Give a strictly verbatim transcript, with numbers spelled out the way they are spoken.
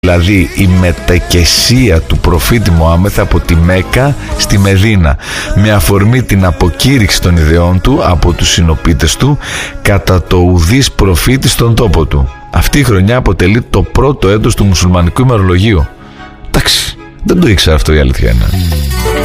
Δηλαδή η μετακεσία του προφήτη Μωάμεθ από τη Μέκα στη Μεδίνα, με αφορμή την αποκήρυξη των ιδεών του από τους συνοπίτες του κατά το ουδής προφήτη στον τόπο του. Αυτή η χρονιά αποτελεί το πρώτο έτος του μουσουλμανικού ημερολογίου. Εντάξει, δεν το ήξερα αυτό, η αλήθεια είναι.